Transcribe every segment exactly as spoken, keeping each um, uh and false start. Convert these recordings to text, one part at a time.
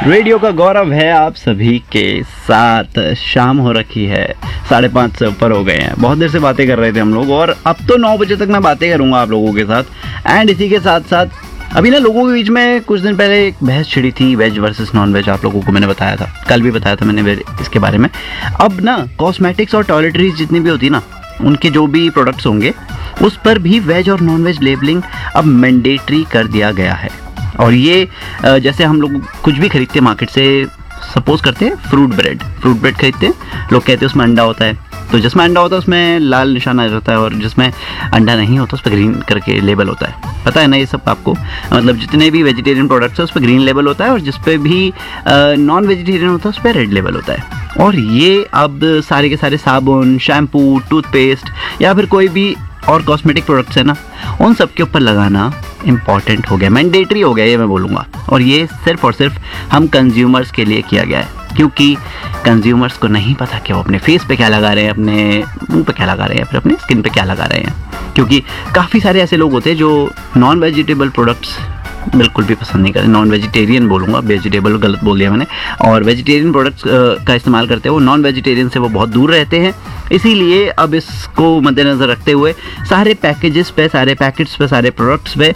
Radio का गौरव है आप सभी के साथ। शाम हो रखी है, साढ़े पाँच से ऊपर हो गए हैं। बहुत देर से बातें कर रहे थे हम लोग और अब तो नौ बजे तक मैं बातें करूंगा आप लोगों के साथ। एंड इसी के साथ साथ अभी ना लोगों के बीच में कुछ दिन पहले एक बहस छिड़ी थी, वेज वर्सेस नॉन वेज। आप लोगों को मैंने बताया था, कल भी बताया था मैंने इसके बारे में। अब ना कॉस्मेटिक्स और टॉयलेटरीज जितनी भी होती ना, उनके जो भी प्रोडक्ट्स होंगे उस पर भी वेज और नॉन वेज लेबलिंग अब मैंडेटरी कर दिया गया है। और ये जैसे हम लोग कुछ भी खरीदते हैं मार्केट से, सपोज करते हैं फ्रूट ब्रेड फ्रूट ब्रेड खरीदते हैं, लोग कहते हैं उसमें अंडा होता है, तो जिसमें अंडा होता है उसमें लाल निशान आ जाता है और जिसमें अंडा नहीं होता उस पर ग्रीन करके लेबल होता है। पता है ना ये सब आपको? मतलब जितने भी वेजिटेरियन प्रोडक्ट्स हैं उस पर ग्रीन लेबल होता है और जिस पे भी नॉन वेजिटेरियन होता है उस पर रेड लेबल होता है। और ये अब सारे के सारे साबुन, शैम्पू, टूथपेस्ट या फिर कोई भी और कॉस्मेटिक प्रोडक्ट्स है ना, उन सब के ऊपर लगाना इम्पॉर्टेंट हो गया, मैंडेटरी हो गया ये मैं बोलूँगा। और ये सिर्फ और सिर्फ हम कंज्यूमर्स के लिए किया गया है, क्योंकि कंज्यूमर्स को नहीं पता कि वो अपने फेस पे क्या लगा रहे हैं, अपने मुंह पे क्या लगा रहे हैं, फिर अपने स्किन पे क्या लगा रहे हैं। क्योंकि काफ़ी सारे ऐसे लोग होते हैं जो नॉन वेजिटेबल प्रोडक्ट्स बिल्कुल भी पसंद नहीं करते, नॉन वेजिटेरियन बोलूँगा, वेजिटेबल गलत बोल दिया मैंने, और वेजिटेरियन प्रोडक्ट्स का इस्तेमाल करते हैं, वो नॉन वेजिटेरियन से वो बहुत दूर रहते हैं। इसीलिए अब इसको मद्देनज़र रखते हुए सारे पैकेजेस पे, सारे पैकेट्स पे, सारे प्रोडक्ट्स पे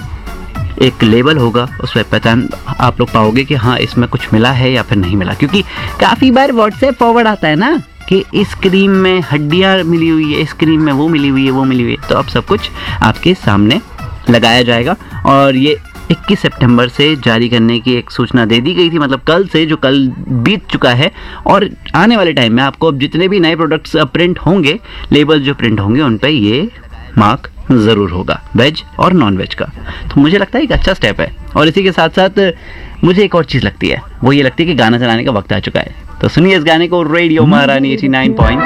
एक लेबल होगा, उस पर पहचान आप लोग पाओगे कि हाँ इसमें कुछ मिला है या फिर नहीं मिला। क्योंकि काफ़ी बार व्हाट्सएप फॉरवर्ड आता है ना कि इस क्रीम में हड्डियाँ मिली हुई है, इस क्रीम में वो मिली हुई है, वो मिली हुई है। तो अब सब कुछ आपके सामने लगाया जाएगा और ये इक्कीस सितंबर से जारी करने की एक सूचना दे दी गई थी, मतलब कल से, जो कल बीत चुका है। और आने वाले टाइम में आपको अब जितने भी नए प्रोडक्ट्स प्रिंट होंगे, लेबल जो प्रिंट होंगे, उन पर ये मार्क ज़रूर होगा, वेज और नॉन वेज का। तो मुझे लगता है एक अच्छा स्टेप है। और इसी के साथ साथ मुझे एक और चीज़ लगती है, वो ये लगती है कि गाना चलाने का वक्त आ चुका है। तो सुनिए इस गाने को, रेडियो महारानी एटी नाइन पॉइंट